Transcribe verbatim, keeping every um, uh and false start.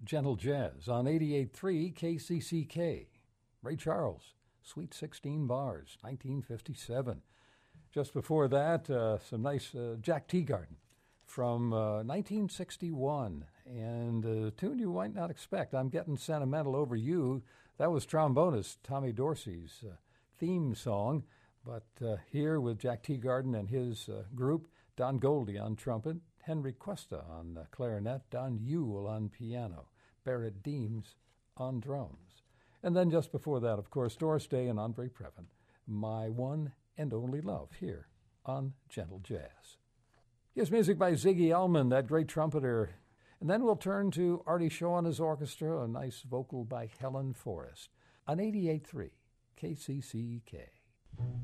Gentle Jazz on eighty-eight point three K C C K. Ray Charles, Sweet sixteen Bars, nineteen fifty-seven. Just before that, uh, some nice uh, Jack Teagarden from uh, nineteen sixty-one, and a tune you might not expect, I'm Getting Sentimental Over You. That was trombonist Tommy Dorsey's uh, theme song, but uh, here with Jack Teagarden and his uh, group, Don Goldie on trumpet, Henry Cuesta on uh, clarinet, Don Yule on piano, Barrett Deems on drums. And then just before that, of course, Doris Day and Andre Previn, My One and Only Love, here on Gentle Jazz. Here's music by Ziggy Elman, that great trumpeter. And then we'll turn to Artie Shaw and his orchestra, a nice vocal by Helen Forrest, on eighty-eight point three K C C K.